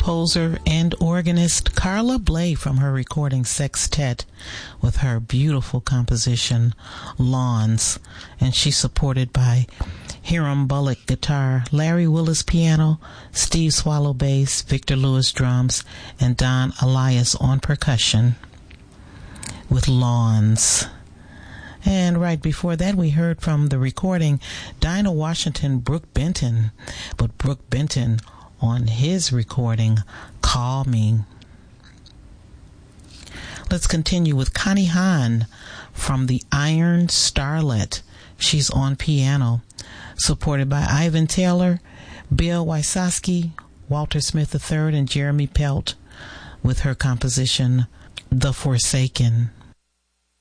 composer and organist Carla Bley from her recording Sextet with her beautiful composition Lawns, and she's supported by Hiram Bullock guitar, Larry Willis piano, Steve Swallow bass, Victor Lewis drums, and Don Elias on percussion with Lawns. And right before that, we heard from the recording Dinah Washington, Brooke Benton, but Brooke Benton on his recording Call Me. Let's continue with Connie Hahn from the Iron Starlet. She's on piano, supported by Ivan Taylor, Bill Wysocki, Walter Smith III, and Jeremy Pelt with her composition The Forsaken.